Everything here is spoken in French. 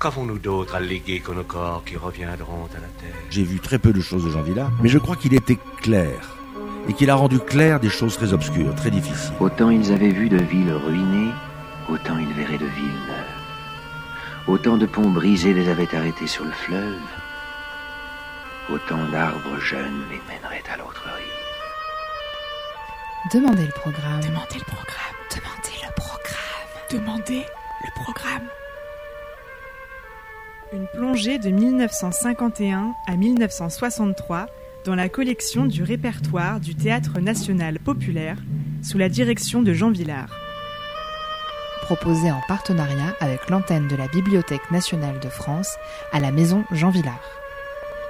Qu'avons-nous d'autre à léguer que nos corps qui reviendront à la terre? J'ai vu très peu de choses de Jean Vilar, mais je crois qu'il était clair, et qu'il a rendu clair des choses très obscures, très difficiles. Autant ils avaient vu de villes ruinées, autant ils verraient de villes neuves. Autant de ponts brisés les avaient arrêtés sur le fleuve, autant d'arbres jeunes les mèneraient à l'autre rive. Demandez le programme. Demandez le programme. Demandez le programme. Demandez le programme. Une plongée de 1951 à 1963 dans la collection du répertoire du Théâtre national populaire sous la direction de Jean Vilar. Proposé en partenariat avec l'antenne de la Bibliothèque nationale de France à la Maison Jean Vilar.